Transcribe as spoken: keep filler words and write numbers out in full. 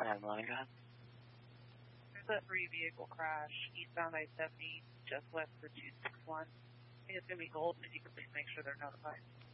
nine eleven, go ahead. There's a three-vehicle crash eastbound I seventy, just west of two six one. I think it's going to be Golden, if you could please make sure they're notified.